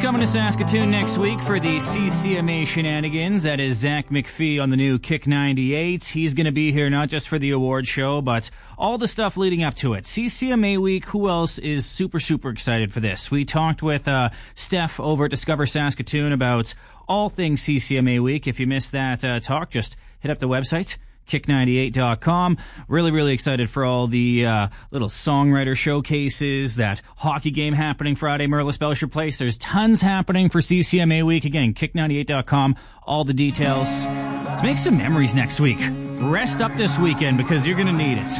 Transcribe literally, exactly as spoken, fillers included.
coming to Saskatoon next week for the C C M A shenanigans. That is Zach McPhee on the new Kick ninety-eight. He's going to be here not just for the award show, but all the stuff leading up to it. C C M A week, who else is super, super excited for this? We talked with uh, Steph over at Discover Saskatoon about all things C C M A week. If you missed that uh, talk, just hit up the website. kick ninety-eight dot com. Really, really excited for all the uh, little songwriter showcases, that hockey game happening Friday, Merlis Belcher Place. There's tons happening for C C M A week. Again, kick ninety-eight dot com, all the details. Let's make some memories next week. Rest up this weekend because you're going to need it.